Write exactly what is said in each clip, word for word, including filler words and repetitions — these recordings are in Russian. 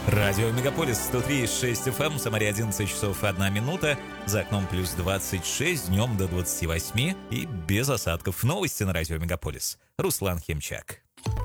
Радио Мегаполис сто три и шесть эф эм, Самаре одиннадцать часов одна минута, за окном плюс двадцать шесть, днем до двадцати восьми и без осадков. Новости на Радио Мегаполис. Руслан Химчак.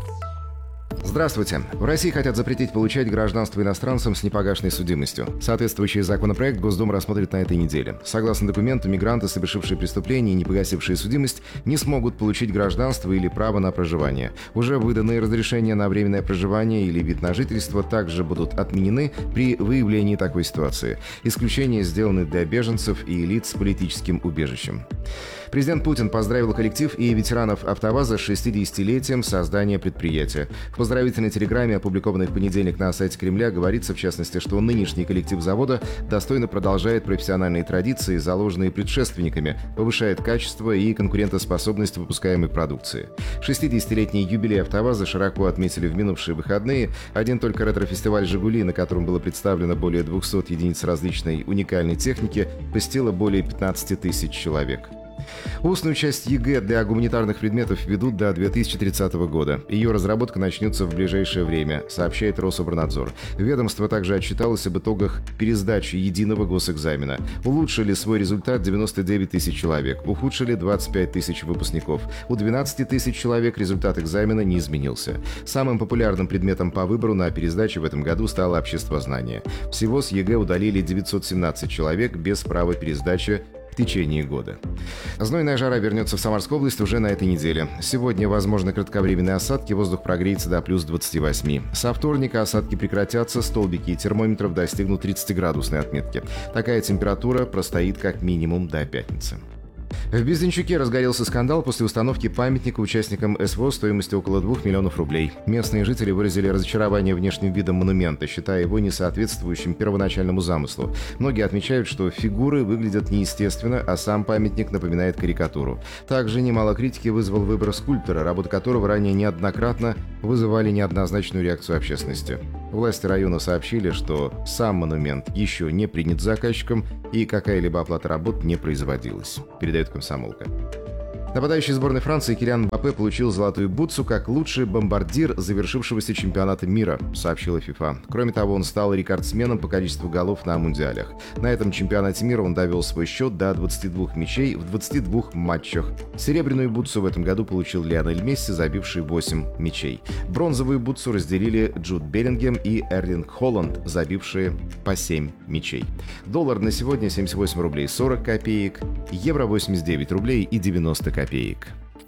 Здравствуйте. В России хотят запретить получать гражданство иностранцам с непогашенной судимостью. Соответствующий законопроект Госдума рассмотрит на этой неделе. Согласно документу, мигранты, совершившие преступление и не погасившие судимость, не смогут получить гражданство или право на проживание. Уже выданные разрешения на временное проживание или вид на жительство также будут отменены при выявлении такой ситуации. Исключения сделаны для беженцев и лиц с политическим убежищем. Президент Путин поздравил коллектив и ветеранов АвтоВАЗа с шестидесятилетием создания предприятия. В поздравительной телеграмме, опубликованной в понедельник на сайте Кремля, говорится, в частности, что нынешний коллектив завода достойно продолжает профессиональные традиции, заложенные предшественниками, повышает качество и конкурентоспособность выпускаемой продукции. шестидесятилетний юбилей АвтоВАЗа широко отметили в минувшие выходные. Один только ретро-фестиваль «Жигули», на котором было представлено более двухсот единиц различной уникальной техники, посетило более пятнадцати тысяч человек. Устную часть ЕГЭ для гуманитарных предметов ведут до две тысячи тридцатого года. Ее разработка начнется в ближайшее время, сообщает Рособорнадзор. Ведомство также отчиталось об итогах пересдачи единого госэкзамена. Улучшили свой результат девяносто девять тысяч человек, ухудшили двадцать пять тысяч выпускников. У двенадцати тысяч человек результат экзамена не изменился. Самым популярным предметом по выбору на пересдаче в этом году стало обществознание. Всего с ЕГЭ удалили девятьсот семнадцать человек без права пересдачи в течение года. Знойная жара вернется в Самарскую область уже на этой неделе. Сегодня возможны кратковременные осадки, воздух прогреется до плюс двадцати восьми. Со вторника осадки прекратятся, столбики термометров достигнут тридцатиградусной отметки. Такая температура простоит как минимум до пятницы. В Безденчуке разгорелся скандал после установки памятника участникам СВО стоимостью около двух миллионов рублей. Местные жители выразили разочарование внешним видом монумента, считая его несоответствующим первоначальному замыслу. Многие отмечают, что фигуры выглядят неестественно, а сам памятник напоминает карикатуру. Также немало критики вызвал выбор скульптора, работы которого ранее неоднократно вызывали неоднозначную реакцию общественности. Власти района сообщили, что сам монумент еще не принят заказчиком и какая-либо оплата работ не производилась, передает «Комсомолка». Нападающий сборной Франции Килиан Мбаппе получил золотую бутсу как лучший бомбардир завершившегося чемпионата мира, сообщила ФИФА. Кроме того, он стал рекордсменом по количеству голов на мундиалях. На этом чемпионате мира он довел свой счет до двадцати двух мячей в двадцати двух матчах. Серебряную бутсу в этом году получил Лионель Месси, забивший восемь мячей. Бронзовую бутсу разделили Джуд Беллингем и Эрлинг Холланд, забившие по семь мячей. Доллар на сегодня семьдесят восемь рублей сорок копеек, евро восемьдесят девять рублей и девяносто копеек. копеек.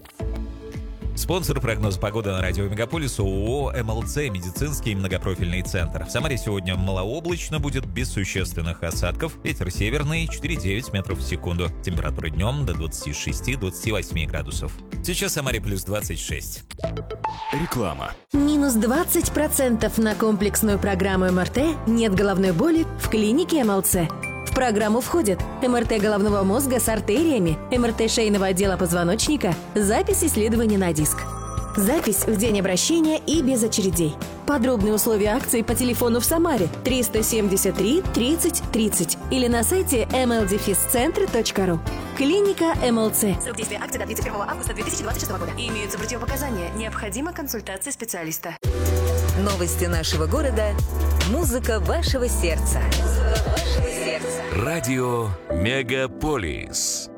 Спонсор прогноза погоды на Радио Мегаполис ООО МЛЦ «Медицинский многопрофильный центр». В Самаре сегодня малооблачно, будет без существенных осадков. Ветер северный четыре и девять метров в секунду. Температура днем до двадцати шести — двадцати восьми градусов. Сейчас в Самаре плюс двадцать шесть. Реклама. Минус двадцать процентов на комплексную программу эм эр тэ «Нет головной боли» в клинике МЛЦ. В программу входят эм эр тэ головного мозга с артериями, эм эр тэ шейного отдела позвоночника, запись исследования на диск. Запись в день обращения и без очередей. Подробные условия акции по телефону в Самаре триста семьдесят три тридцать тридцать или на сайте эм эл дефис центр точка ру. Клиника эм эл цэ. Срок действия акции до тридцать первого августа две тысячи двадцать шестого года. Имеются противопоказания. Необходима консультация специалиста. Новости нашего города. Музыка вашего сердца. Музыка вашего сердца. Радио Мегаполис.